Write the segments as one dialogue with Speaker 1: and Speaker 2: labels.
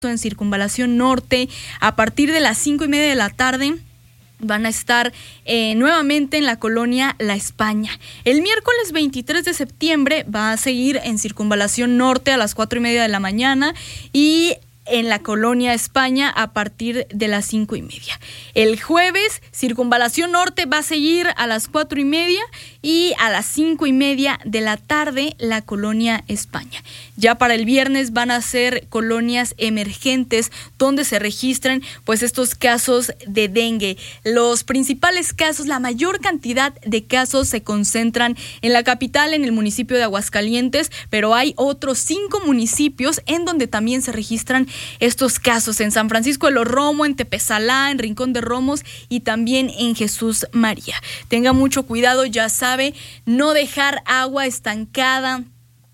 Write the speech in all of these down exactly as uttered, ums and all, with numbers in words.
Speaker 1: en Circunvalación Norte a partir de las cinco y media de la tarde. Van a estar eh, nuevamente en la colonia La España. El miércoles veintitrés de septiembre va a seguir en Circunvalación Norte a las cuatro y media de la mañana y en la colonia España a partir de las cinco y media. El jueves, Circunvalación Norte va a seguir a las cuatro y media y a las cinco y media de la tarde la colonia España. Ya para el viernes van a ser colonias emergentes donde se registran pues estos casos de dengue. Los principales casos, la mayor cantidad de casos se concentran en la capital, en el municipio de Aguascalientes, pero hay otros cinco municipios en donde también se registran estos casos: en San Francisco de los Romo, en Tepezalá, en Rincón de Romos y también en Jesús María. Tenga mucho cuidado, ya sabe, no dejar agua estancada,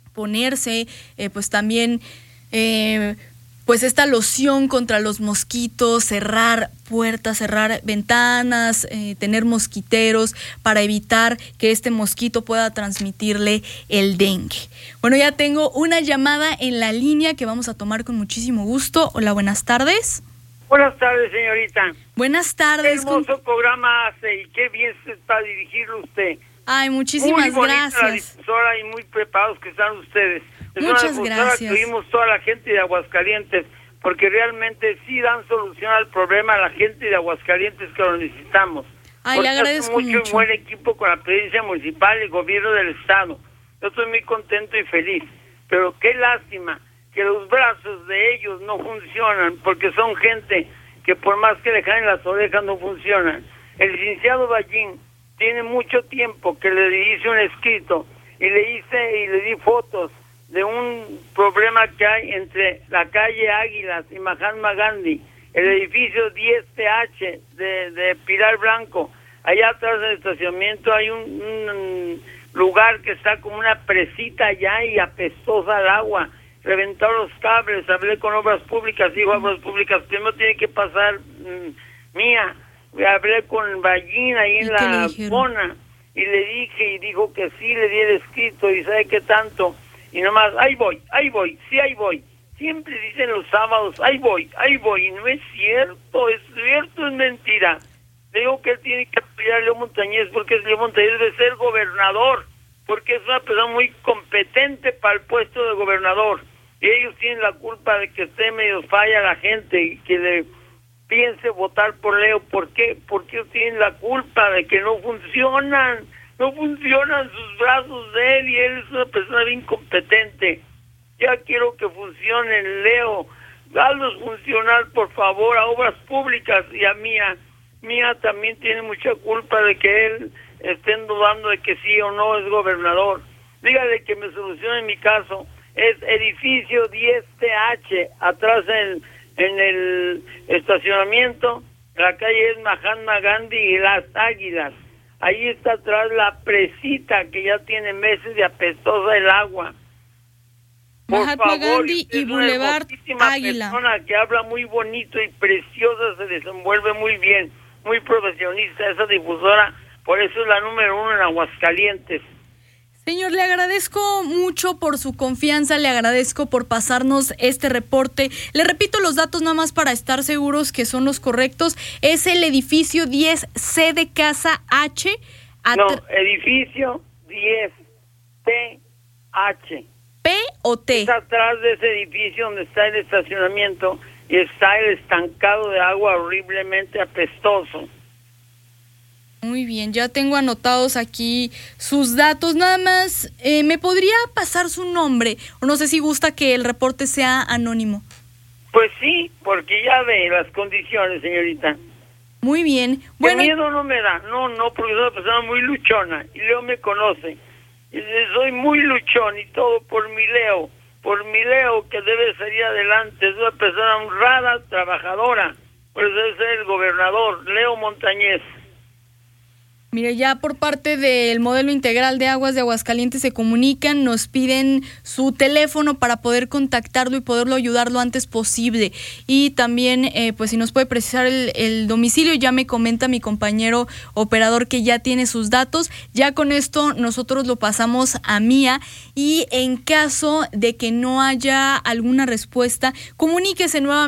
Speaker 1: ponerse eh, pues también eh, pues esta loción contra los mosquitos, cerrar puertas, cerrar ventanas, eh, tener mosquiteros para evitar que este mosquito pueda transmitirle el dengue. Bueno, ya tengo una llamada en la línea que vamos a tomar con muchísimo gusto. Hola, buenas tardes.
Speaker 2: Buenas tardes, señorita.
Speaker 1: Buenas tardes.
Speaker 2: Qué hermoso con... programa hace y qué bien está dirigirlo usted.
Speaker 1: Ay, muchísimas
Speaker 2: muy bonita
Speaker 1: gracias.
Speaker 2: La difusora y muy preparados que están ustedes. Es
Speaker 1: Muchas
Speaker 2: una
Speaker 1: gracias.
Speaker 2: Que oímos toda la gente de Aguascalientes, porque realmente sí dan solución al problema a la gente de Aguascalientes que lo necesitamos.
Speaker 1: Ay, le agradezco
Speaker 2: mucho.
Speaker 1: mucho.
Speaker 2: Un buen equipo con la presidencia municipal y el gobierno del estado. Yo estoy muy contento y feliz, pero qué lástima que los brazos de ellos no funcionan, porque son gente que por más que le caen las orejas no funcionan. El licenciado Ballín tiene mucho tiempo que le hice un escrito y le hice y le di fotos de un problema que hay entre la calle Águilas y Mahatma Gandhi, el edificio diez T H de, de Pilar Blanco. Allá atrás del estacionamiento hay un, un lugar que está como una presita allá y apestosa el agua. Reventaron los cables, hablé con Obras Públicas, dijo Obras Públicas, primero tiene que pasar mmm, mía. Hablé con Ballín ahí en la zona y le dije y dijo que sí, le di el escrito y sabe qué tanto. Y nomás, ahí voy, ahí voy, sí, ahí voy. Siempre dicen los sábados, ahí voy, ahí voy. Y no es cierto, es cierto, es mentira. Le digo que él tiene que apoyar a Leo Montañez porque Leo Montañez debe ser gobernador, porque es una persona muy competente para el puesto de gobernador. Y ellos tienen la culpa de que esté medio falla la gente y que le piense votar por Leo. ¿Por qué? Porque ellos tienen la culpa de que no funcionan. No funcionan sus brazos de él y él es una persona bien competente. Ya quiero que funcionen, Leo. Hazlos funcionar, por favor, a Obras Públicas y a Mía. Mía también tiene mucha culpa de que él estén dudando de que sí o no es gobernador. Dígale que me solucione mi caso. Es edificio diez T H, atrás en, en el estacionamiento. La calle es Mahatma Gandhi y Las Águilas. Ahí está atrás la presita que ya tiene meses de apestosa el agua. Por
Speaker 1: Mahatma
Speaker 2: favor,
Speaker 1: Gandhi y Boulevard Águila.
Speaker 2: Persona que habla muy bonito y preciosa, se desenvuelve muy bien, muy profesionista esa difusora, por eso es la número uno en Aguascalientes.
Speaker 1: Señor, le agradezco mucho por su confianza, le agradezco por pasarnos este reporte. Le repito los datos nada más para estar seguros que son los correctos. Es el edificio diez C de Casa H.
Speaker 2: No, edificio diez T H.
Speaker 1: ¿P o T?
Speaker 2: Es atrás de ese edificio donde está el estacionamiento y está el estancado de agua horriblemente apestoso.
Speaker 1: Muy bien, ya tengo anotados aquí sus datos. Nada más, eh, ¿me podría pasar su nombre? O no sé si gusta que el reporte sea anónimo.
Speaker 2: Pues sí, porque ya ve las condiciones, señorita.
Speaker 1: Muy bien. Bueno,
Speaker 2: ¿Qué miedo no me da? No, no, porque soy una persona muy luchona y Leo me conoce. Y soy muy luchón y todo por mi Leo, por mi Leo que debe salir adelante. Es una persona honrada, trabajadora. Por eso debe ser el gobernador, Leo Montañez.
Speaker 1: Mire, ya por parte del modelo integral de aguas de Aguascalientes se comunican, nos piden su teléfono para poder contactarlo y poderlo ayudar lo antes posible. Y también, eh, pues si nos puede precisar el, el domicilio, ya me comenta mi compañero operador que ya tiene sus datos. Ya con esto nosotros lo pasamos a Mía y en caso de que no haya alguna respuesta, comuníquese nuevamente